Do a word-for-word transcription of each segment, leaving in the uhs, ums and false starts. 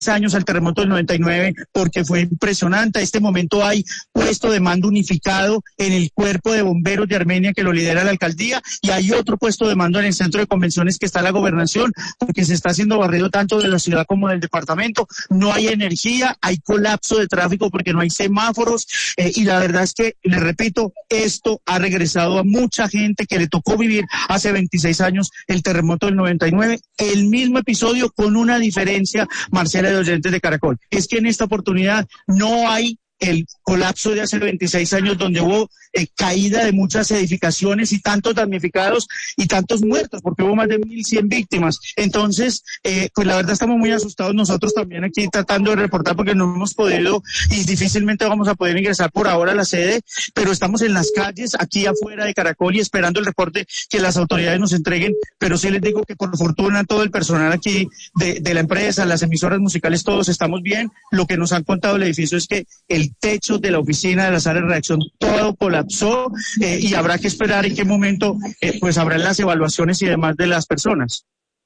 años al terremoto del noventa y nueve porque fue impresionante. A este momento hay puesto de mando unificado en el cuerpo de bomberos de Armenia que lo lidera la alcaldía y hay otro puesto de mando en el centro de convenciones que está la gobernación porque se está haciendo barrido tanto de la ciudad como del departamento. No hay energía, hay colapso de tráfico porque no hay semáforos eh, y la verdad es que, les repito, esto ha regresado a mucha gente que le tocó vivir hace veintiséis años el terremoto del noventa y nueve, el mismo episodio con una diferencia, Marcela, de oyentes de Caracol, es que en esta oportunidad no hay el colapso de hace veintiséis años donde hubo eh, caída de muchas edificaciones y tantos damnificados y tantos muertos, porque hubo más de mil cien víctimas. Entonces, eh, pues la verdad estamos muy asustados nosotros también aquí tratando de reportar porque no hemos podido y difícilmente vamos a poder ingresar por ahora a la sede, pero estamos en las calles aquí afuera de Caracol y esperando el reporte que las autoridades nos entreguen, pero sí les digo que por fortuna todo el personal aquí de, de la empresa, las emisoras musicales, todos estamos bien. Lo que nos han contado el edificio es que el techo de la oficina de la sala de redacción todo colapsó eh, y habrá que esperar en qué momento eh, pues habrán las evaluaciones y demás de las personas.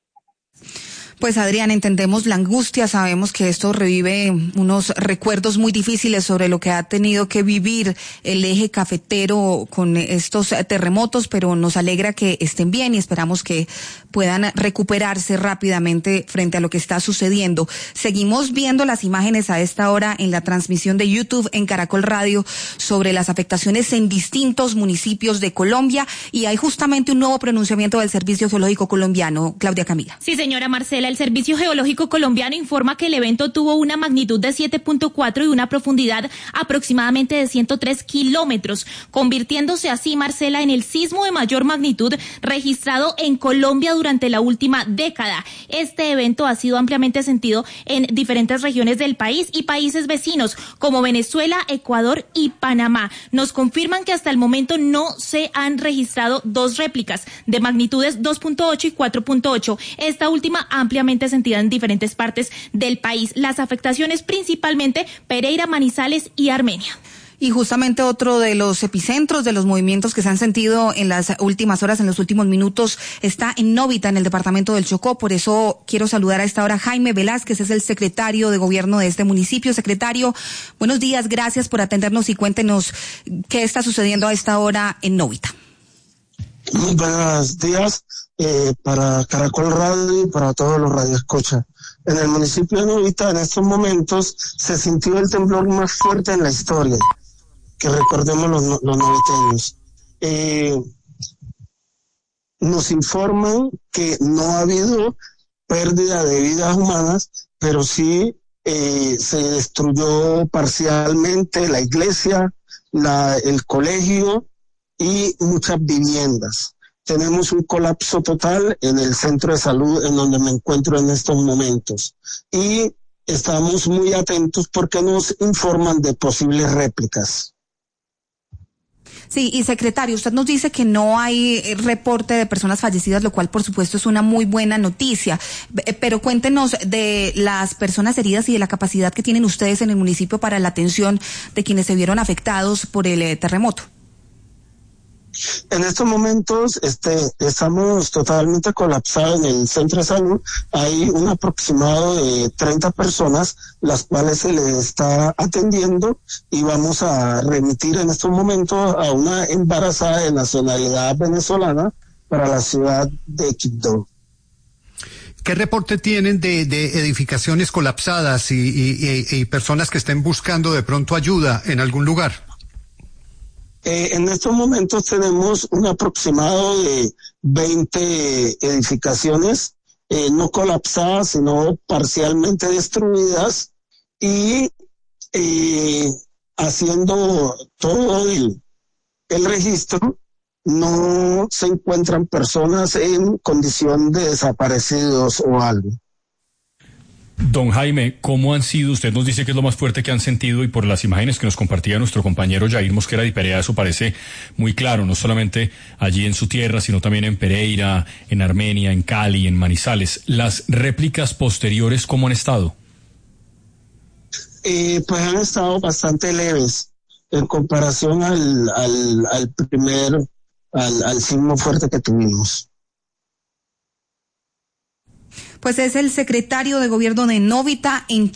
Pues Adrián, entendemos la angustia, sabemos que esto revive unos recuerdos muy difíciles sobre lo que ha tenido que vivir el eje cafetero con estos terremotos, pero nos alegra que estén bien y esperamos que puedan recuperarse rápidamente frente a lo que está sucediendo. Seguimos viendo las imágenes a esta hora en la transmisión de YouTube en Caracol Radio sobre las afectaciones en distintos municipios de Colombia y hay justamente un nuevo pronunciamiento del Servicio Geológico Colombiano. Claudia Camila. Sí, señora Marcela. El Servicio Geológico Colombiano informa que el evento tuvo una magnitud de siete punto cuatro y una profundidad aproximadamente de ciento tres kilómetros, convirtiéndose así, Marcela, en el sismo de mayor magnitud registrado en Colombia durante la última década. Este evento ha sido ampliamente sentido en diferentes regiones del país y países vecinos como Venezuela, Ecuador y Panamá. Nos confirman que hasta el momento no se han registrado dos réplicas de magnitudes dos punto ocho y cuatro punto ocho. Esta última ampliamente sentida en diferentes partes del país. Las afectaciones principalmente Pereira, Manizales y Armenia. Y justamente otro de los epicentros de los movimientos que se han sentido en las últimas horas, en los últimos minutos, está en Novita, en el departamento del Chocó. Por eso quiero saludar a esta hora a Jaime Velázquez, es el secretario de gobierno de este municipio. Secretario, buenos días, gracias por atendernos y cuéntenos qué está sucediendo a esta hora en Novita. Muy buenos días eh, para Caracol Radio y para todos los radioescuchas. En el municipio de Novita, en estos momentos, se sintió el temblor más fuerte en la historia, que recordemos los, los noviteños. Eh, nos informan que no ha habido pérdida de vidas humanas, pero sí eh, se destruyó parcialmente la iglesia, la, el colegio y muchas viviendas. Tenemos un colapso total en el centro de salud en donde me encuentro en estos momentos. Y estamos muy atentos porque nos informan de posibles réplicas. Sí, y secretario, usted nos dice que no hay reporte de personas fallecidas, lo cual por supuesto es una muy buena noticia, pero cuéntenos de las personas heridas y de la capacidad que tienen ustedes en el municipio para la atención de quienes se vieron afectados por el eh, terremoto. En estos momentos este, estamos totalmente colapsados en el centro de salud. Hay un aproximado de treinta personas, las cuales se les está atendiendo y vamos a remitir en estos momentos a una embarazada de nacionalidad venezolana para la ciudad de Quibdó. ¿Qué reporte tienen de, de edificaciones colapsadas y, y, y, y personas que estén buscando de pronto ayuda en algún lugar? Eh, en estos momentos tenemos un aproximado de veinte edificaciones, eh, no colapsadas, sino parcialmente destruidas, y eh, haciendo todo el, el registro, no se encuentran personas en condición de desaparecidos o algo. Don Jaime, ¿cómo han sido? Usted nos dice que es lo más fuerte que han sentido y por las imágenes que nos compartía nuestro compañero Jair Mosquera de Pereira, eso parece muy claro, no solamente allí en su tierra, sino también en Pereira, en Armenia, en Cali, en Manizales. ¿Las réplicas posteriores cómo han estado? Eh, pues han estado bastante leves en comparación al, al, al primer, al, al sismo fuerte que tuvimos. Pues es el secretario de gobierno de Novita en